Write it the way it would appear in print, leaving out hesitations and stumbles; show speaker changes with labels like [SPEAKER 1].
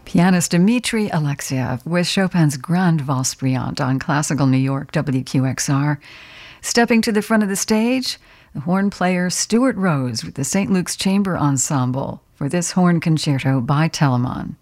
[SPEAKER 1] Pianist Dmitri Alexiev with Chopin's Grande Valse Brillante on Classical New York WQXR. Stepping to the front of the stage, the horn player Stuart Rose with the St. Luke's Chamber Ensemble for this horn concerto by Telemann.